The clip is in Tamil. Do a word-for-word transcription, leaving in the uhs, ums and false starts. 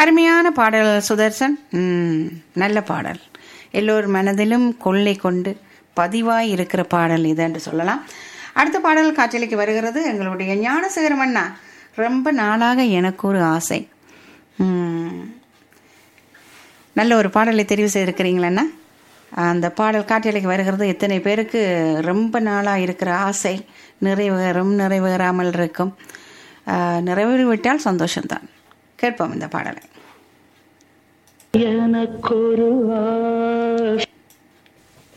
அருமையான பாடல் சுதர்சன். ம், நல்ல பாடல். எல்லோர் மனதிலும் கொள்ளை கொண்டு பதிவாய் இருக்கிற பாடல் இது என்று சொல்லலாம். அடுத்த பாடல் காற்றலைக்கு வருகிறது. எங்களுடைய ஞானசேகரம் அண்ணா, ரொம்ப நாளாக எனக்கு ஒரு ஆசை. ம், நல்ல ஒரு பாடலை தெரிவு செய்திருக்கிறீங்களண்ணா. அந்த பாடல் காற்றலைக்கு வருகிறது. எத்தனை பேருக்கு ரொம்ப நாளாக இருக்கிற ஆசை நிறைவேறும், நிறைவேறாமல் இருக்கும். நிறைவேறிவிட்டால் சந்தோஷம்தான். கேட்போம் இந்த பாடலை. எனக்கொரு ஆசை